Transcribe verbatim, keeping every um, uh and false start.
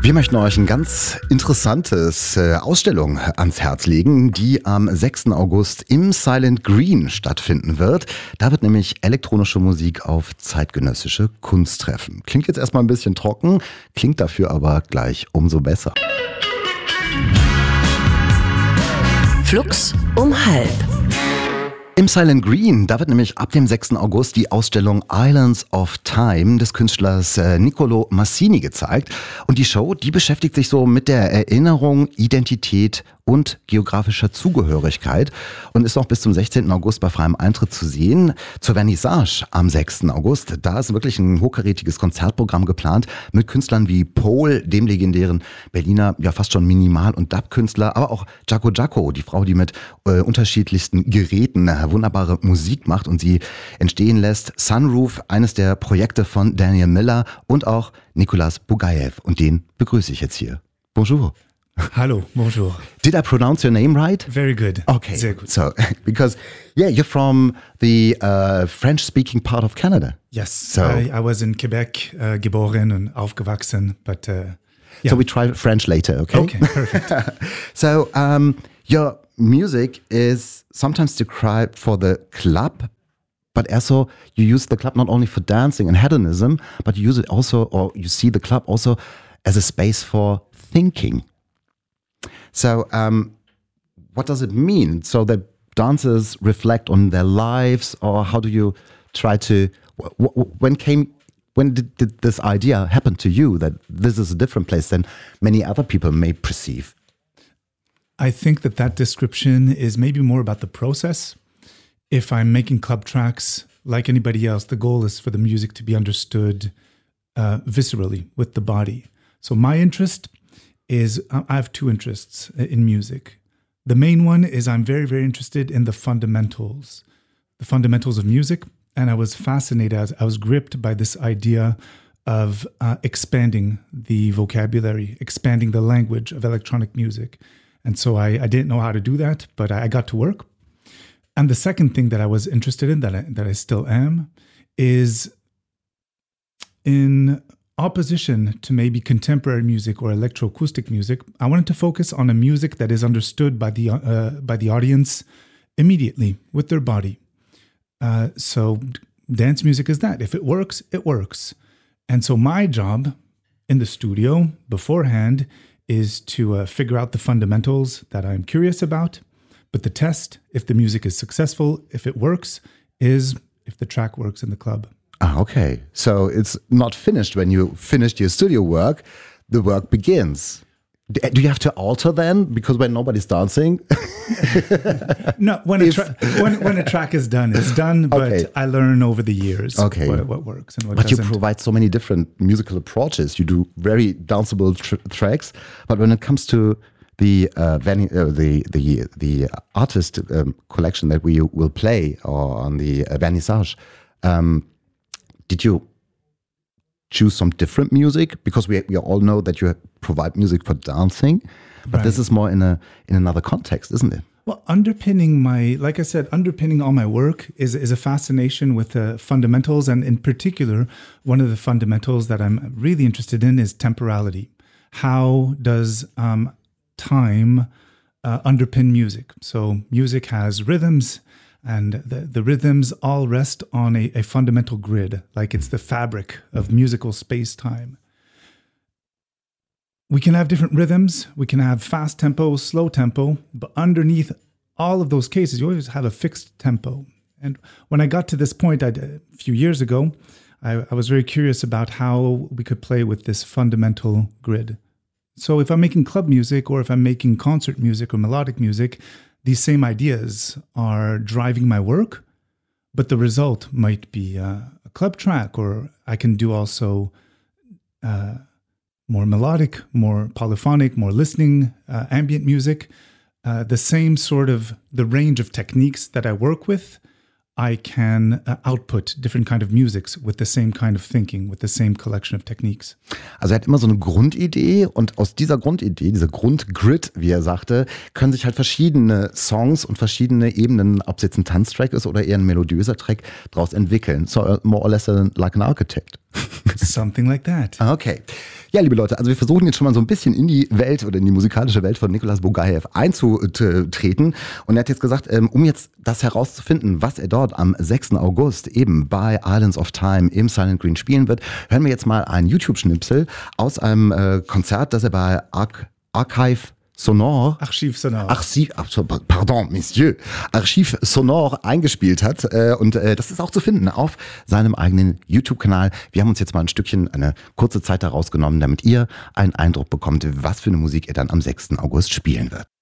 Wir möchten euch ein ganz interessantes äh, Ausstellung ans Herz legen, die am sechsten August im Silent Green stattfinden wird. Da wird nämlich elektronische Musik auf zeitgenössische Kunst treffen. Klingt jetzt erstmal ein bisschen trocken, klingt dafür aber gleich umso besser. Flux um halb. Im Silent Green, da wird nämlich ab dem sechsten August die Ausstellung Islands of Time des Künstlers äh, Niccolo Massini gezeigt. Und die Show, die beschäftigt sich so mit der Erinnerung, Identität und geografischer Zugehörigkeit und ist noch bis zum sechzehnten August bei freiem Eintritt zu sehen. Zur Vernissage am sechsten August, da ist wirklich ein hochkarätiges Konzertprogramm geplant mit Künstlern wie Pol, dem legendären Berliner, ja fast schon Minimal- und Dub-Künstler, aber auch Jaco Jaco, die Frau, die mit äh, unterschiedlichsten Geräten äh, wunderbare Musik macht und sie entstehen lässt. Sunroof, eines der Projekte von Daniel Miller und auch Nicolas Bugaev. Und den begrüße ich jetzt hier. Bonjour. Hello, bonjour. Did I pronounce your name right? Very good. Okay. Sehr gut. So, because, yeah, you're from the uh, French-speaking part of Canada. Yes, So, I, I was in Quebec, uh, geboren und aufgewachsen, but uh, yeah. so we try French later, okay? Okay, perfect. So, um, your music is sometimes described for the club, but also you use the club not only for dancing and hedonism, but you use it also, or you see the club also as a space for thinking. So, um, what does it mean? So that dancers reflect on their lives, or how do you try to? wh- wh- When came, when did, did this idea happen to you that this is a different place than many other people may perceive? I think that that description is maybe more about the process. If I'm making club tracks, like anybody else, the goal is for the music to be understood uh, viscerally with the body. So my interest is, I have two interests in music. The main one is I'm very, very interested in the fundamentals, the fundamentals of music. And I was fascinated, I was gripped by this idea of uh, expanding the vocabulary, expanding the language of electronic music. And so I, I didn't know how to do that, but I, I got to work. And the second thing that I was interested in, that I, that I still am, is in opposition to maybe contemporary music or electroacoustic music, I wanted to focus on a music that is understood by the uh, by the audience immediately with their body. Uh, so dance music is that. If it works, it works. And so my job in the studio beforehand is to uh, figure out the fundamentals that I'm curious about. But the test, if the music is successful, if it works, is if the track works in the club. Ah, okay. So it's not finished when you finished your studio work. The work begins. D- Do you have to alter then? Because when nobody's dancing? No, when a, If- tra- when, when a track is done, it's done, but Okay. I learn over the years Okay. what, what works and what But you doesn't. provide so many different musical approaches. You do very danceable tr- tracks. But when it comes to the uh, veni- uh, the the the artist um, collection that we will play or on the uh, vernissage, um, did you choose some different music? Because we we all know that you provide music for dancing, but this Right. is more in a in another context, isn't it? Well, underpinning my, like I said, underpinning all my work is is a fascination with the fundamentals, and in particular, one of the fundamentals that I'm really interested in is temporality. How does um, time uh, underpin music? So music has rhythms, and the, the rhythms all rest on a, a fundamental grid, like it's the fabric of musical space-time. We can have different rhythms, we can have fast tempo, slow tempo, but underneath all of those cases, you always have a fixed tempo. And when I got to this point I'd, a few years ago, I, I was very curious about how we could play with this fundamental grid. So if I'm making club music, or if I'm making concert music or melodic music, these same ideas are driving my work, but the result might be uh, a club track, or I can do also uh, more melodic, more polyphonic, more listening, uh, ambient music. Uh, the same sort of, the range of techniques that I work with, I can uh, output different kind of musics with the same kind of thinking, with the same collection of techniques. Also er hat immer so eine Grundidee und aus dieser Grundidee, dieser Grundgrid, wie er sagte, können sich halt verschiedene Songs und verschiedene Ebenen, ob es jetzt ein Tanztrack ist oder eher ein melodiöser Track, daraus entwickeln. So uh, more or less uh, like an architect. Something like that. Okay. Ja, liebe Leute, also wir versuchen jetzt schon mal so ein bisschen in die Welt oder in die musikalische Welt von Nicolas Bugaev einzutreten. Und er hat jetzt gesagt, um jetzt das herauszufinden, was er dort am sechsten August eben bei Islands of Time im Silent Green spielen wird, hören wir jetzt mal einen YouTube-Schnipsel aus einem äh, Konzert, das er bei Arch- Archive Sonore, Archiv Sonore, Archiv, pardon, Messieurs, Archiv Sonore eingespielt hat. Und das ist auch zu finden auf seinem eigenen YouTube-Kanal. Wir haben uns jetzt mal ein Stückchen, eine kurze Zeit daraus genommen, damit ihr einen Eindruck bekommt, was für eine Musik er dann am sechsten August spielen wird.